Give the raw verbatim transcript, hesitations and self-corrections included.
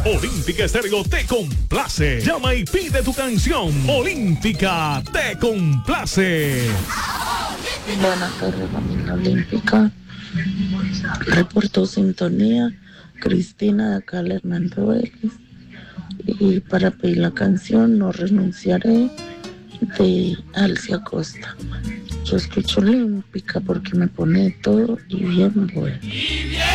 Olímpica Estéreo te complace. Llama y pide tu canción. Olímpica te complace. Buenas tardes, familia olímpica. Reportó sintonía Cristina de acá, Hernando Vélez. Y para pedir la canción No Renunciaré de Alcia Costa. Yo escucho olímpica porque me pone todo y bien bueno.